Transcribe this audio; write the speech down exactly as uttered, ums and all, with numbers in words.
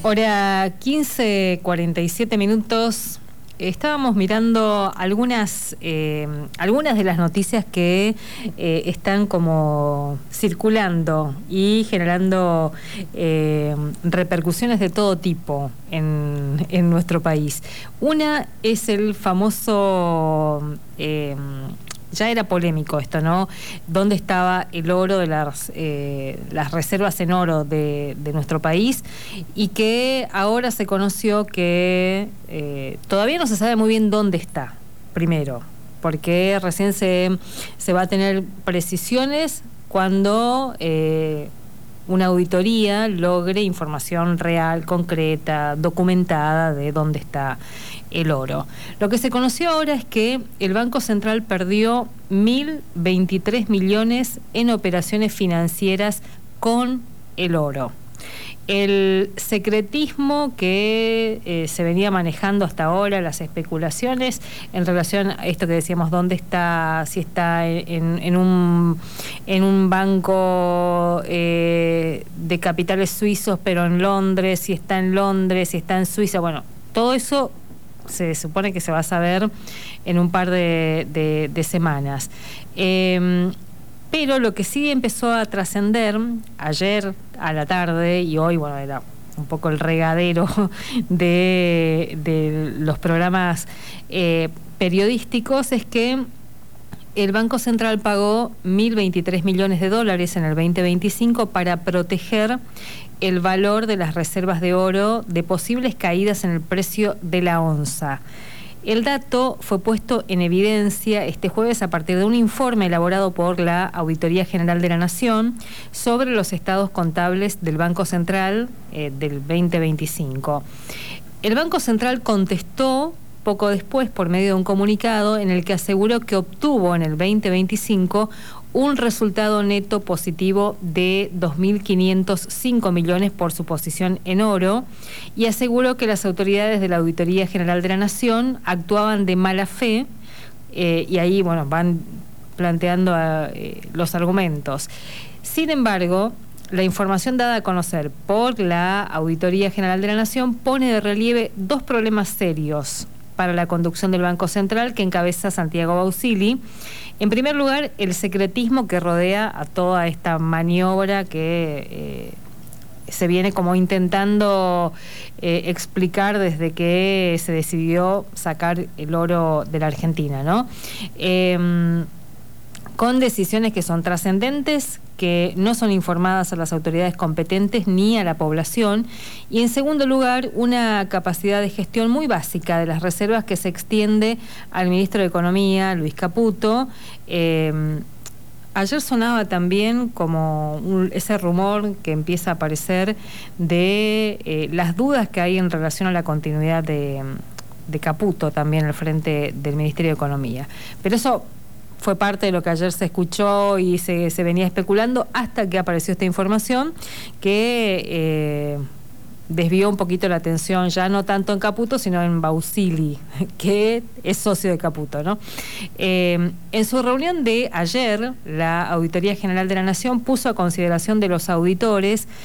Hora quince cuarenta y siete minutos. Estábamos mirando algunas eh, algunas de las noticias que eh, están como circulando y generando eh, repercusiones de todo tipo en, en nuestro país. Una es el famoso... Eh, ya era polémico esto, ¿no? ¿Dónde estaba el oro de las, eh, las reservas en oro de, de nuestro país? Y que ahora se conoció que eh, todavía no se sabe muy bien dónde está, primero, porque recién se, se va a tener precisiones cuando eh, una auditoría logre información real, concreta, documentada de dónde está el oro. Lo que se conoció ahora es que el Banco Central perdió mil veintitrés millones en operaciones financieras con el oro. El secretismo que eh, se venía manejando hasta ahora, las especulaciones en relación a esto que decíamos, dónde está, si está en, en, un, en un banco eh, de capitales suizos pero en Londres, si está en Londres, si está en Suiza, bueno, todo eso se supone que se va a saber en un par de, de, de semanas. Eh, pero lo que sí empezó a trascender ayer a la tarde y hoy, bueno, era un poco el regadero de, de los programas eh, periodísticos, es que el Banco Central pagó mil veintitrés millones de dólares en el veinte veinticinco para proteger el valor de las reservas de oro de posibles caídas en el precio de la onza. El dato fue puesto en evidencia este jueves a partir de un informe elaborado por la Auditoría General de la Nación sobre los estados contables del Banco Central eh, del veinte veinticinco. El Banco Central contestó poco después por medio de un comunicado en el que aseguró que obtuvo en el veinte veinticinco un resultado neto positivo de dos mil quinientos cinco millones por su posición en oro y aseguró que las autoridades de la Auditoría General de la Nación actuaban de mala fe eh, y ahí, bueno, van planteando eh, los argumentos. Sin embargo, la información dada a conocer por la Auditoría General de la Nación pone de relieve dos problemas serios para la conducción del Banco Central que encabeza Santiago Bausili. En primer lugar, el secretismo que rodea a toda esta maniobra que eh, se viene como intentando eh, explicar desde que se decidió sacar el oro de la Argentina, ¿no? Eh, con decisiones que son trascendentes, que no son informadas a las autoridades competentes ni a la población, y en segundo lugar, una capacidad de gestión muy básica de las reservas que se extiende al ministro de Economía, Luis Caputo. Eh, ayer sonaba también como un, ese rumor que empieza a aparecer de eh, las dudas que hay en relación a la continuidad de, de Caputo también al frente del Ministerio de Economía. Pero eso fue parte de lo que ayer se escuchó y se, se venía especulando hasta que apareció esta información que eh, desvió un poquito la atención, ya no tanto en Caputo, sino en Bausili, que es socio de Caputo, ¿no? Eh, en su reunión de ayer, la Auditoría General de la Nación puso a consideración de los auditores